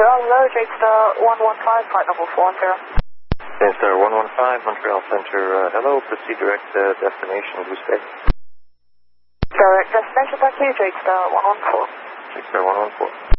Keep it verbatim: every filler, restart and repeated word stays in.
Montreal, hello, Jadestar one one five, flight level four one zero. Jadestar one one five, Montreal Center, uh, hello, proceed direct uh, destination, Blue Sky. Direct destination, back to you, Jadestar one one four. Jadestar one one four.